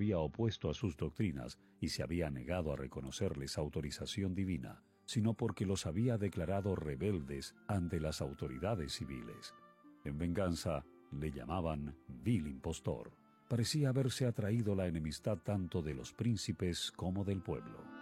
había opuesto a sus doctrinas y se había negado a reconocerles autorización divina, sino porque los había declarado rebeldes ante las autoridades civiles. En venganza, le llamaban vil impostor. Parecía haberse atraído la enemistad tanto de los príncipes como del pueblo.